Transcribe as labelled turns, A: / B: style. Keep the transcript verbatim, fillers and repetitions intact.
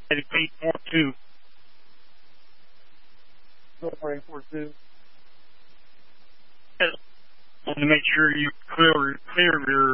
A: eight four two.
B: Silver eight four two.
A: Want to make sure you clear clear your